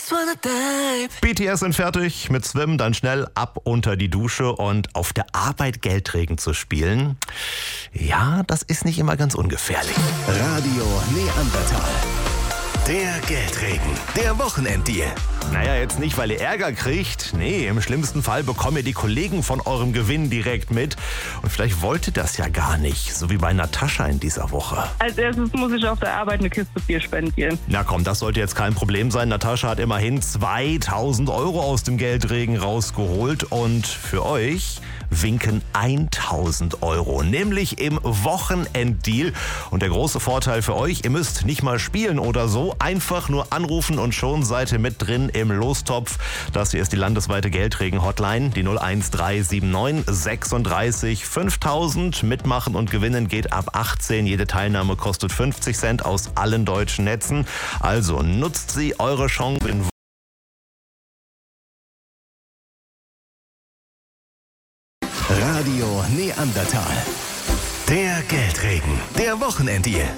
BTS sind fertig mit Swim, dann schnell ab unter die Dusche und auf der Arbeit Geldregen zu spielen. Ja, das ist nicht immer ganz ungefährlich. Radio Neandertal. Der Geldregen, der Wochenenddeal. Naja, jetzt nicht, weil ihr Ärger kriegt. Nee, im schlimmsten Fall bekommen ihr die Kollegen von eurem Gewinn direkt mit. Und vielleicht wollt ihr das ja gar nicht, so wie bei Natascha in dieser Woche. Als erstes muss ich auf der Arbeit eine Kiste Bier spendieren. Na komm, das sollte jetzt kein Problem sein. Natascha hat immerhin 2.000 Euro aus dem Geldregen rausgeholt. Und für euch winken 1.000 Euro, nämlich im Wochenenddeal. Und der große Vorteil für euch, ihr müsst nicht mal spielen oder so, einfach nur anrufen und schon seid ihr mit drin im Lostopf. Das hier ist die landesweite Geldregen-Hotline, die 01379 36 5000. Mitmachen und gewinnen geht ab 18. Jede Teilnahme kostet 50 Cent aus allen deutschen Netzen. Also nutzt sie, eure Chance in Radio Neandertal. Der Geldregen, der Wochenenddeal.